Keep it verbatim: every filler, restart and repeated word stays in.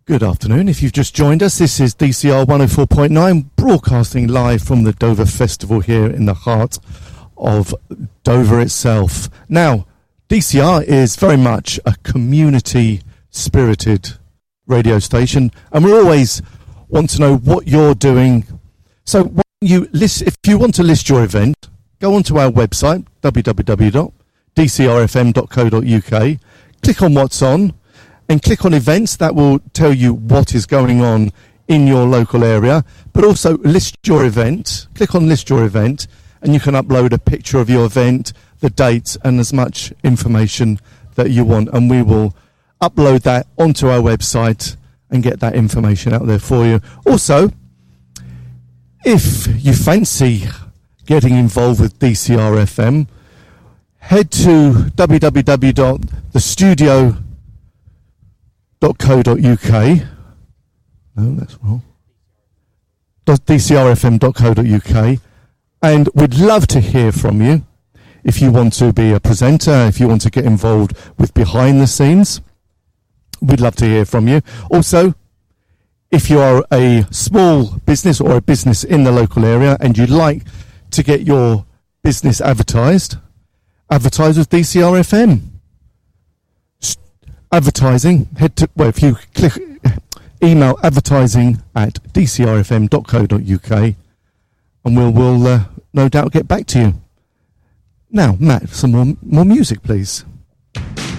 Good afternoon. If you've just joined us, this is D C R one oh four point nine, broadcasting live from the Dover Festival here in the heart of Dover itself. Now, D C R is very much a community-spirited radio station, and we always want to know what you're doing. So when you list, if you want to list your event, go onto our website, w w w dot d c r f m dot co dot u k, click on what's on, and click on events. That will tell you what is going on in your local area, but also list your event. Click on list your event, and you can upload a picture of your event, the dates, and as much information that you want, and we will upload that onto our website and get that information out there for you. Also, if you fancy getting involved with D C R F M, head to w w w dot the studio dot co dot u k. No, that's wrong. d c r f m dot co dot u k, and we'd love to hear from you. If you want to be a presenter, if you want to get involved with behind the scenes, we'd love to hear from you. Also, if you are a small business or a business in the local area and you'd like to get your business advertised, advertise with D C R F M. Advertising, head to, well, if you click, email advertising at d c r f m dot co dot u k, and we'll, we'll uh, no doubt get back to you. Now, Matt, some more, more music, please.